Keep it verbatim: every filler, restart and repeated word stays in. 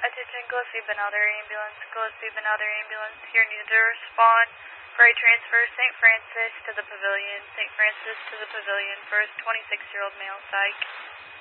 Attention, Gillespie Benalder Ambulance. Gillespie Benalder Ambulance here needs to respond for a transfer Saint Francis to the Pavilion. Saint Francis to the Pavilion for a twenty-six-year-old male psych.